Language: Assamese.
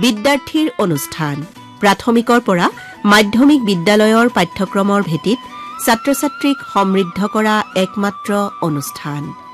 বিদ্যাৰ্থীৰ অনুষ্ঠান প্ৰাথমিকৰ পৰা মাধ্যমিক বিদ্যালয়ৰ পাঠ্যক্ৰমৰ ভিত্তিত ছাত্ৰ-ছাত্ৰীক সমৃদ্ধ কৰা একমাত্ৰ অনুষ্ঠান